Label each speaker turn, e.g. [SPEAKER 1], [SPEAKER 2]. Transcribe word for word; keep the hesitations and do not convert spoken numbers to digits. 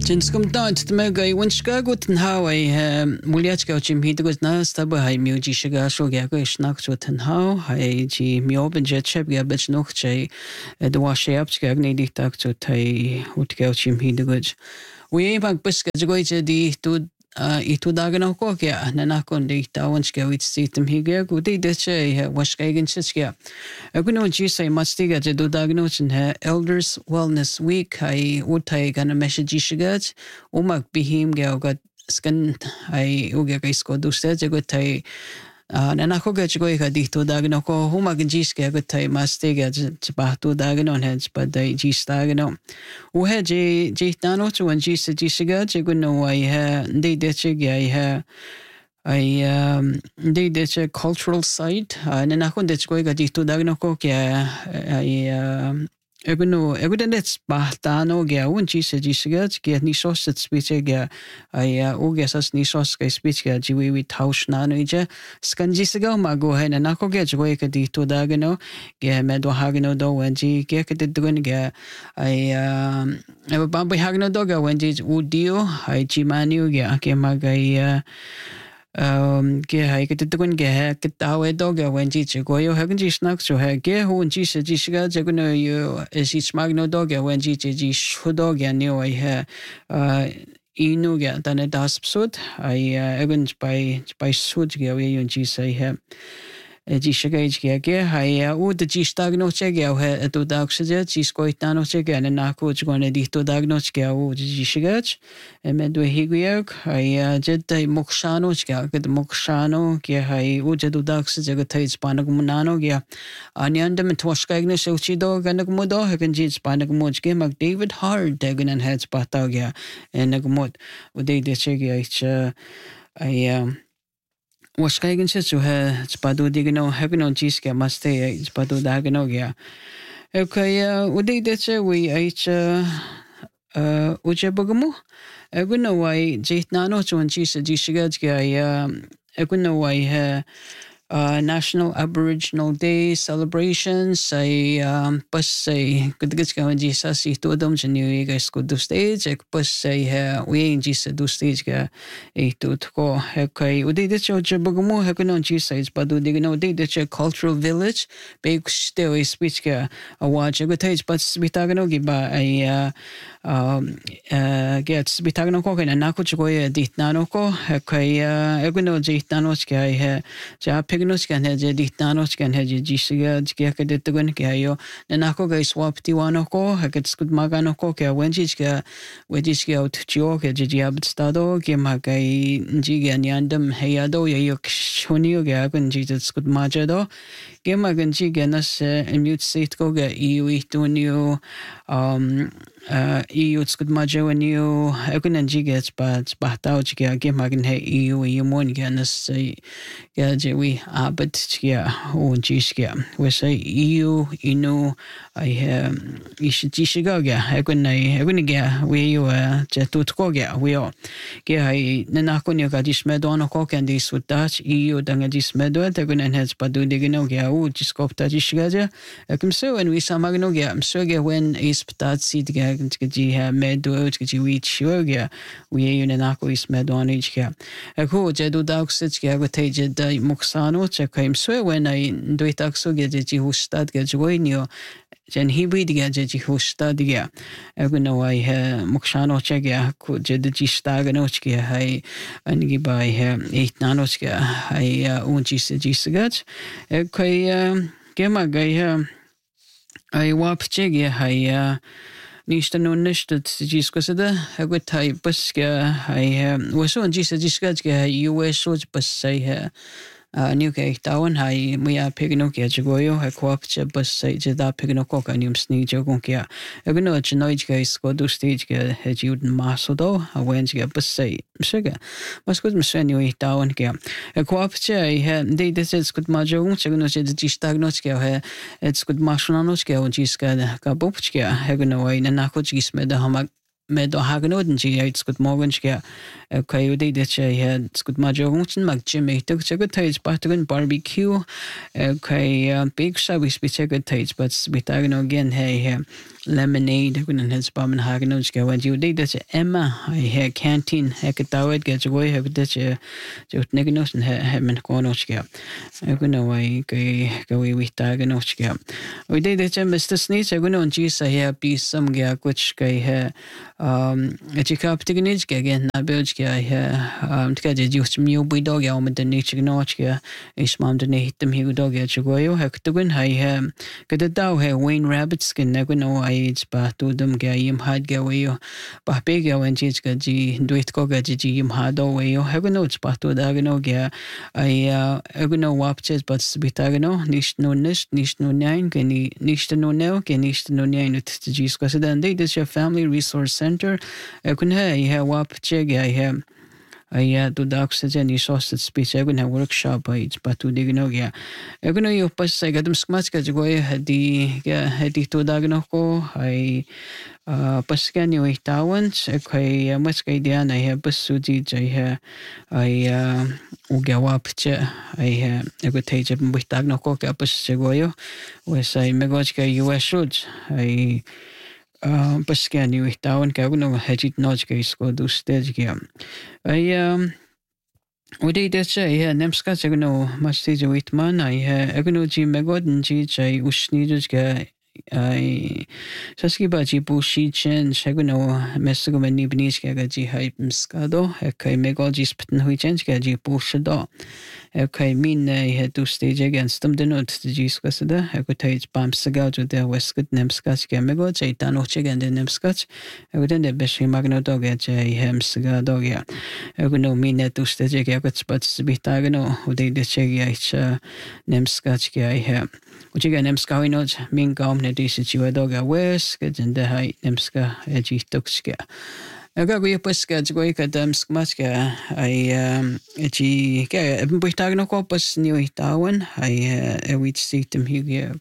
[SPEAKER 1] Jinskum daint tmega i winchka guten how I muliachka chim hidugus na staba hai muji shiga shoga go schnack to ten how hai ji mioben jet cheb ga bich noch che de washe up ga ne dik tak to tai utga chim hidugus we bag biska go je di tu i tu dagen ook ook ja na kon die tawens go iets sitem hier go die dit che was gegen sitja ik no ji say mastiga je do dagen ochen elders wellness week hai utai gana message shigat umak bihim go got skan ai uga isko duste je go tai na na ko ge go ga di tu dagen ko huma gen ji ske go tai mastiga je ba tu dagen on heads but dai ji dagen on u he je je dan ocho wan ji se ji shigat je go no ai ha de de che ga ai ha ai de de che cultural site na na ko de go ga di tu dagen ko ke ai Eguno, egudenets bahtano gea un ji se ji sigat ge ni sos het speech ge ai o ge sas ni sos ge speech ge ji we tausch na no je skan ji siga ma go hen na ko ge go ke di to da gno ge me do hagno do wen ji ge ke de dgun ge ai e ba ba hagno do ge wen ji u dio ai ji manu ge ke ma ge um ge hai ke tukun ge ha ke tawe do ge wen ji ji go yo ha gen ji snack so ha ge hu ji se ji shiga je go no yo is ich mag no do ge wen ji ji ji shu do ge ne oi ha uh inu ge dan das sud aiegen bei bei sud ge we yo ji se ha ji shiga ge ge hai u de ji stag no che ge ha to da se ji skoi ta no che ge ne na ko ji go ne di to da no che u ji shiga e me do higuiak hai je dai mokshano che ge de mokshano ge hai u je do da se ge tai spanag munano ge anyanda me toshka igne se uchi do ganag mo do ha gen ji spanag mo ge mag David Hard de gen heads pata ge en mo u de de che ge ai was kaigen se so ha spadu digno hagno jiske maste spadu dagno gya okay u de de che we ait uh uje bagamu eguno wai jitna no chon jise jishiga gya eguno wai ha Uh, National Aboriginal Day celebrations. Say, um, pas say, good good ka ji sa si to dom jenu guys ko do stage. Ek pas say ha we ji sa do stage ka e to ko ha kai udi de cho je bagmo ha ko ji sa is padu de no de de cultural village big still is speech ka a watch go tage but bitagno gi ba ai um uh gets bitagno ko na na ko go e dit na no ko ha kai e go no ji na no ka ai ha ja nos kan he je ditanos kan he je jisiga je ke de tugun ke ayo na ko ga swap ti wano ko ha ke skud magano ko ke wenji ke wenji ke out jo ke je je ab stado ke magai ji ga nyandam he yado ye yo shoni ga kun ji skud majado ke magan ji ga nas mute set ko ga i wi to new um uh i skud majo new ekun ji ga spa spa tao ji ga ke magan he i wi mon ga nas ga je wi but yeah oh geez yeah we say you you know I um ish jishiga ga ekun nei ekun ga we you je tut ko ga we o ge ai na ko ni ga dis me do no ko kan dis utat you danga dis me do te kun en het padu de no ga u jiskopta jishiga ja ekum so en we samagno ga am so ga when is patat si ga ji ha me do ji we chu ga we you na ko is me do ni ga ko je do da ko ga go te je da moksano che kaim so when I do it akso ge je hustad ge joinio jen hibrid ge je hustad ge eguno ai ha mokshano che ge ko je de jista ge no che hai an ge bai ha eight nano che hai un ji se ji segat e kai ge ma ge ha ai wap che ge hai nicht nur nicht das jis ko sada ha go tai bus ge hai was un ji se ji segat ge U S so bus sai ha Uh, new ke tawan hai muya pigno ke jogoyo ha kwap che bus sai je da pigno ko ka nim sni jogon ke egno chnoij ke sko do stage ke he jud masodo a wen ke bus sai msega mas ko mseni wi tawan ke kwap che he de de se sko ma jogon che no che de stagno ke he et sko mashnano ke on ji ska ka bop ke egno wi na ko ji sme da hama me do hagnoden ji ait skut morgen ge kai de de che he skut ma jogunchen mag jimmy to che good tage batgun barbecue kai big so we speak che good tage but we tag no again hey lemonade gun an his bam an hagan ge wa ju de dat Emma I he canteen he gedauert ge go he dat je jo negenos en he men konos ge gun wa ge go wi tagan och ge we de dat Mister Sneeze gun on ji sa he be some ge kuch ge he um et kap tignij ge gen na belj ge he um tke je just mi bu dog ya om de nich gnach ge is mam de ne hitem hi dog ge go yo he gun he he ge de dau he Wayne Rabbit skin na gun o aids ba tu dum ge yim had ge we yo ba be ge wen ji ge ji duit ko ge ji yim had o we yo he gun o ba tu da ge no ge ai gun no wapches but bita ge no nicht no nicht nicht no nein ge ni nicht no no ge nicht no nein ut ji sko se dan de this your family resource center gun he he wapche ge he I do the oxygen is also speech. I gonna workshop it's but to dig no yeah. I gonna you pas I got them smash ka go di yeah di to dag no ko I uh pas kan you tawan I mas ka idea na I pas suji jai I uh ugawap che I I go take them with dag no ko ka pas go yo was I me go ka U S should I Uh, pas kan you tawan ka no hejit noj ka isko do stage ge I um Odi de che he nemska che no masti je witman I he egno ji megodn ji che ushni ge I saski ba ji bushi chen shagno mesgo meni bnish ge ji hype mskado he kai megodi spten hui chen ge ji bush do he kai min he do stage against them denot ji skasada he ko tej pam saga jo de weskut nemska ge mego che tano che gen de nemska he ko den de beshi magno do ge che he msga do ge he ko no min do stage ge ko spot bita gno odi de che ge ich nemska ge he uchi ge nemska ino min gam ne disi chiwa doga wes ke jende hai nemska eji tokska aga go yepaska go ikadams maska ai eji ke buitag no ko pas ni itawan ai e wit sitem hi